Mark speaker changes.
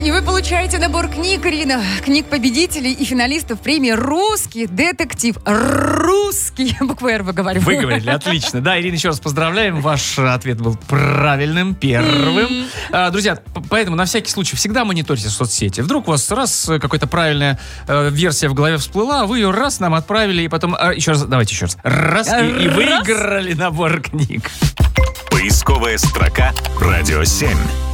Speaker 1: И вы получаете набор книг, Ирина. Книг победителей и финалистов премии «Русский детектив». Русский. Букву «Р» выговариваю.
Speaker 2: Выговорили, отлично. Да, Ирина, еще раз поздравляем. Ваш ответ был правильным, первым. Друзья, поэтому на всякий случай всегда мониторьте соцсети. Вдруг у вас раз какая-то правильная версия в голове всплыла, вы ее раз нам отправили, и потом... еще раз, давайте еще раз. Раз, и выиграли набор книг.
Speaker 3: Поисковая строка «Радио 7».